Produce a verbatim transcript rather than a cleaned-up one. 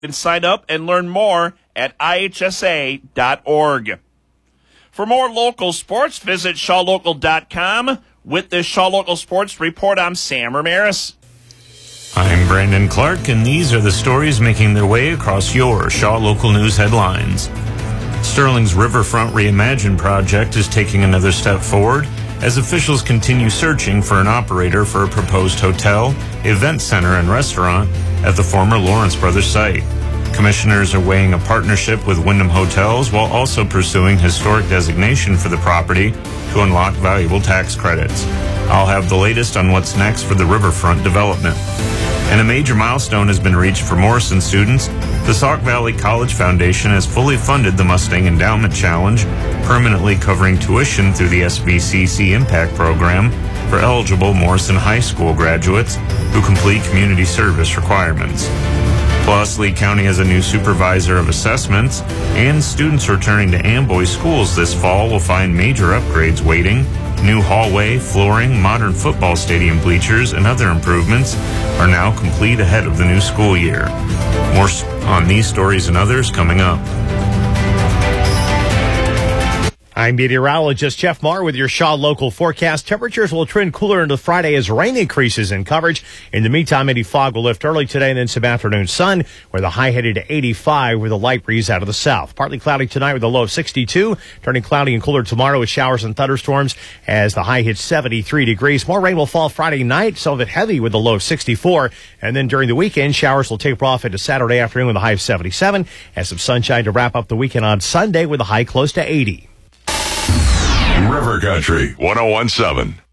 can sign up and learn more at I H S A dot org. For more local sports, visit shaw local dot com. With this Shaw Local Sports Report, I'm Sam Ramirez. I'm Brandon Clark, and these are the stories making their way across your Shaw Local News headlines. Sterling's Riverfront Reimagine project is taking another step forward as officials continue searching for an operator for a proposed hotel, event center, and restaurant at the former Lawrence Brothers site. Commissioners are weighing a partnership with Wyndham Hotels while also pursuing historic designation for the property to unlock valuable tax credits. I'll have the latest on what's next for the Riverfront development. And a major milestone has been reached for Morrison students. The Sauk Valley College Foundation has fully funded the Mustang Endowment Challenge, permanently covering tuition through the S V C C Impact Program for eligible Morrison High School graduates who complete community service requirements. Plus, Lee County has a new supervisor of assessments, and students returning to Amboy schools this fall will find major upgrades waiting. New hallway, flooring, modern football stadium bleachers, and other improvements are now complete ahead of the new school year. More on these stories and others coming up. I'm meteorologist Jeff Marr with your Shaw Local forecast. Temperatures will trend cooler into Friday as rain increases in coverage. In the meantime, any fog will lift early today and then some afternoon sun, where the high headed to eighty-five with a light breeze out of the south. Partly cloudy tonight with a low of sixty-two, turning cloudy and cooler tomorrow with showers and thunderstorms as the high hits seventy-three degrees. More rain will fall Friday night, some of it heavy with a low of sixty-four. And then during the weekend, showers will taper off into Saturday afternoon with a high of seventy-seven, and some sunshine to wrap up the weekend on Sunday with a high close to eighty. River Country one oh one point seven.